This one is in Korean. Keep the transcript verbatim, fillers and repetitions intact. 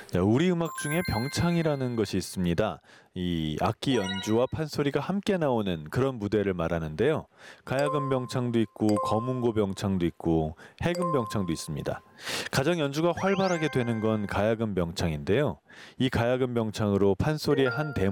자, 우리 음악 중에 병창이라는 것이 있습니다. 이 악기 연주와 판소리가 함께 나오는 그런 무대를 말하는데요. 가야금 병창도 있고 거문고 병창도 있고 해금 병창도 있습니다. 가장 연주가 활발하게 되는 건 가야금 병창인데요. 이 가야금 병창으로 판소리의 한 대목